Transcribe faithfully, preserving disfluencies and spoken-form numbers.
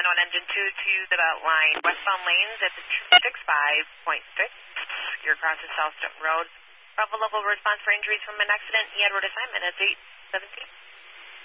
one engine two to the belt line. Westbound lanes at the two six five point six. You're across the South Road. Bravo level response for injuries from an accident. E. Edward assignment at eight seventeen.